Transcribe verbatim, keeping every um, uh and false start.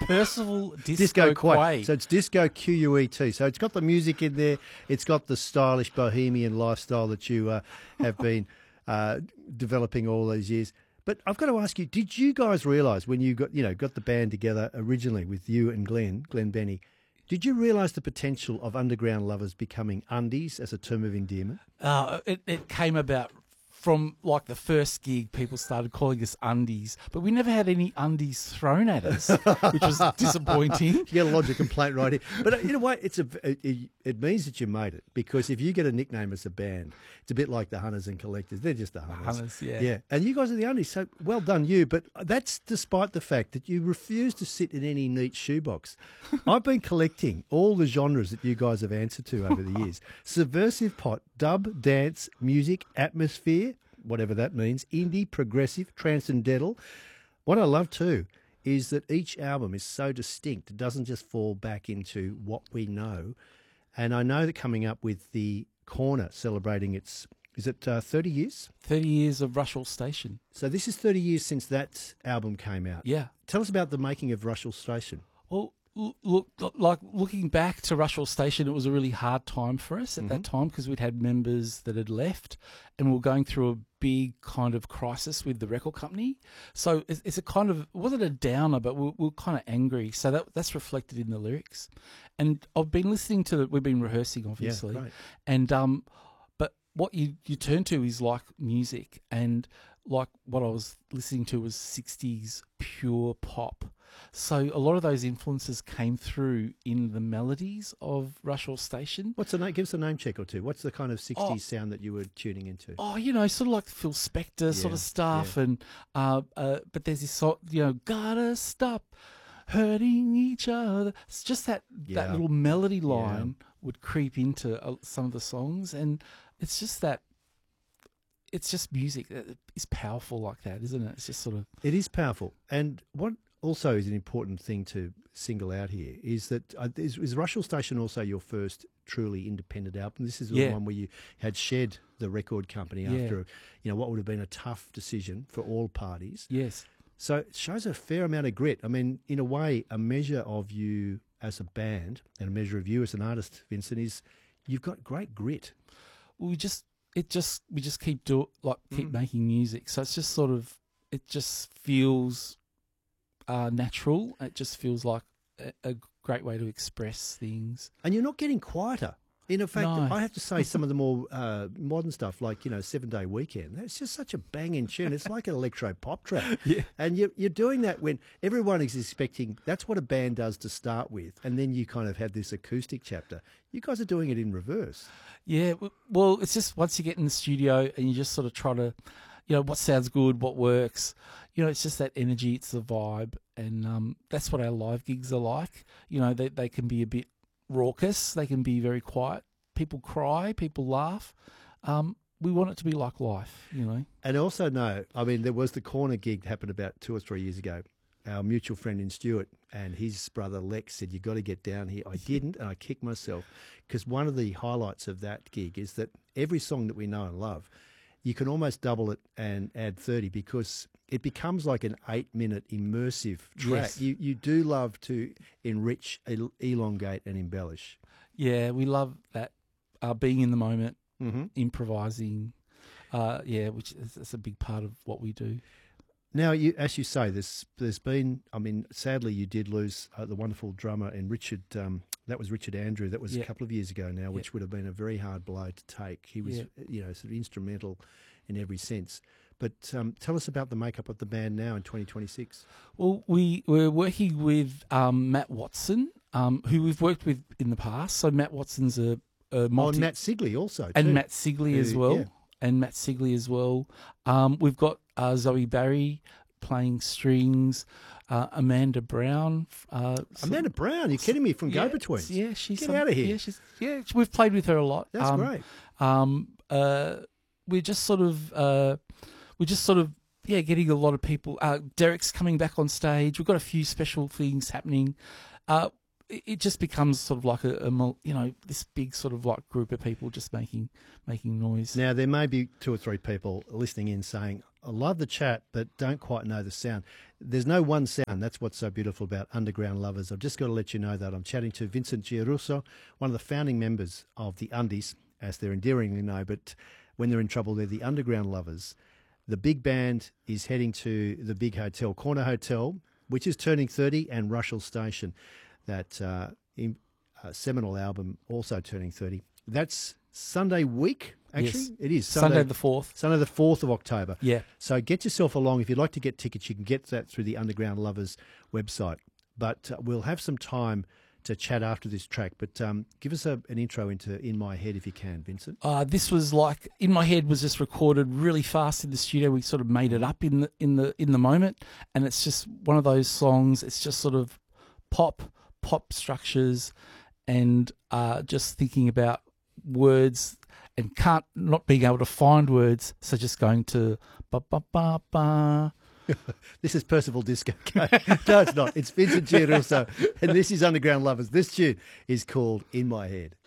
Percival Disco, Disco Quay. Quay. So it's Disco Q U E T. So it's got the music in there. It's got the stylish bohemian lifestyle that you uh, have been uh, developing all these years. But I've got to ask you, did you guys realise when you got you know got the band together originally with you and Glenn, Glenn Benny, did you realise the potential of Underground Lovers becoming undies as a term of endearment? Uh, it, it came about from like the first gig, people started calling us undies, but we never had any undies thrown at us, which was disappointing. You get a lodge of complaint right here. But in a way, it's a, it, it means that you made it, because if you get a nickname as a band, it's a bit like the Hunters and Collectors. They're just the Hunters. Hunters, yeah. Yeah, and you guys are the undies, so well done you. But that's despite the fact that you refuse to sit in any neat shoebox. I've been collecting all the genres that you guys have answered to over the years. Subversive pop, dub, dance, music, atmosphere, whatever that means, indie, progressive, transcendental. What I love too is that each album is so distinct. It doesn't just fall back into what we know. And I know that coming up with the Corner celebrating its, is it uh, thirty years? thirty years of Rushall Station. So this is thirty years since that album came out. Yeah. Tell us about the making of Rushall Station. Well, l- look, like looking back to Rushall Station, it was a really hard time for us at Mm-hmm. that time because we'd had members that had left and we were going through a big kind of crisis with the record company. So it's, it's a kind of, it wasn't a downer, but we we're, we're kind of angry. So that that's reflected in the lyrics. And I've been listening to, the, we've been rehearsing obviously. Yeah, right. And, um, but what you, you turn to is like music, and like what I was listening to was sixties pure pop. So a lot of those influences came through in the melodies of Rushall Station. What's the name? Give us a name check or two. What's the kind of sixties Oh. sound that you were tuning into? Oh, you know, sort of like Phil Spector sort Yeah, of stuff, yeah. and uh, uh, but there's this sort, you know, gotta stop hurting each other. It's just that Yeah. that little melody line would creep into uh, some of the songs, and it's just that. It's just music that is powerful like that, isn't it? It's just sort of It is powerful. And what also is an important thing to single out here is that uh, is, is Rushall Station also your first truly independent album? This is the Yeah. one where you had shed the record company Yeah. after you know what would have been a tough decision for all parties. yes. So it shows a fair amount of grit. I mean, in a way, a measure of you as a band and a measure of you as an artist, Vincent, is you've got great grit. We just it just we just keep do like keep Mm. making music, so it's just sort of it just feels uh, natural. It just feels like a, a great way to express things. And you're not getting quieter. In fact, No. I have to say some of the more uh, modern stuff, like, you know, Seven Day Weekend, it's just such a banging tune. It's like an electro pop track. Yeah. And you're, you're doing that when everyone is expecting, that's what a band does to start with. And then you kind of have this acoustic chapter. You guys are doing it in reverse. Yeah, w- well, it's just once you get in the studio and you just sort of try to, you know, what sounds good, what works. You know, it's just that energy, it's the vibe, and um, that's what our live gigs are like. You know, they they can be a bit raucous, they can be very quiet. People cry, people laugh. Um, we want it to be like life, you know. And also, no, I mean, there was the Corner gig that happened about two or three years ago. Our mutual friend in Stuart and his brother Lex said, "You got to get down here." I didn't, and I kicked myself, because one of the highlights of that gig is that every song that we know and love, you can almost double it and add thirty, because it becomes like an eight-minute immersive track. Yes. You you do love to enrich, el- elongate, and embellish. Yeah, we love that uh, being in the moment, Mm-hmm. improvising. Uh, yeah, which is that's a big part of what we do. Now, you, as you say, there's there's been, I mean, sadly you did lose uh, the wonderful drummer and Richard, um, that was Richard Andrew, that was Yeah. a couple of years ago now, which would have been a very hard blow to take. He was, Yeah. you know, sort of instrumental in every sense. But um, tell us about the makeup of the band now in twenty twenty-six. Well, we, we're working with um, Matt Watson, um, who we've worked with in the past. So Matt Watson's a, a Oh, multi... and Matt Sigley also, and too. Matt Sigley as Who- well. yeah. And Matt Sigley as well. Um, we've got uh, Zoe Barry playing strings, uh, Amanda Brown. Uh, so- Amanda Brown, you're kidding me, from yeah, Go-Betweens. Yeah, she's Get some- out of here. Yeah, she's yeah. We've played with her a lot. That's Um, great. Um, uh, we're just sort of, uh, we're just sort of, yeah, getting a lot of people. Uh, Derek's coming back on stage. We've got a few special things happening. Uh, it, it just becomes sort of like a, a, mul- you know, this big sort of like group of people just making making noise. Now, there may be two or three people listening in saying, I love the chat, but don't quite know the sound. There's no one sound. That's what's so beautiful about Underground Lovers. I've just got to let you know that I'm chatting to Vincent Giarusso, one of the founding members of the Undies, as they're endearingly known, but when they're in trouble, they're the Underground Lovers. The big band is heading to the big hotel, Corner Hotel, which is turning thirty, and Russell Station, that uh, in, uh, seminal album, also turning thirty. That's Sunday week, actually. Yes. It is. Sunday the fourth. Sunday the fourth of October. Yeah. So get yourself along. If you'd like to get tickets, you can get that through the Underground Lovers website. But uh, we'll have some time to chat after this track. But um, give us a, an intro into In My Head if you can, Vincent. Uh, this was like In My Head was just recorded really fast in the studio. We sort of made it up in the in the in the moment, and it's just one of those songs. It's just sort of pop pop structures, and uh, just thinking about words and can't not being able to find words, so just going to ba ba ba ba. This is Percival Disco. No, it's not. It's Vincent Giarusso, and this is Underground Lovers. This tune is called In My Head.